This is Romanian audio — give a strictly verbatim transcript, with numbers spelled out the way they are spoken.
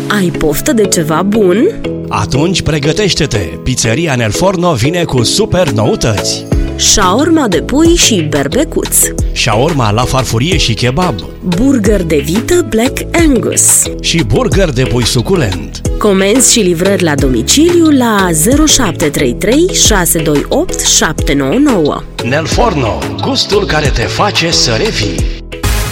Ai poftă de ceva bun? Atunci pregătește-te! Pizzeria Nel Forno vine cu super noutăți! Shaorma de pui și berbecuț, Shaorma la farfurie și kebab, burger de vită Black Angus și burger de pui suculent. Comenzi și livrări la domiciliu la zero șapte trei trei șase doi opt șapte nouă nouă. Nel Forno, gustul care te face să revii!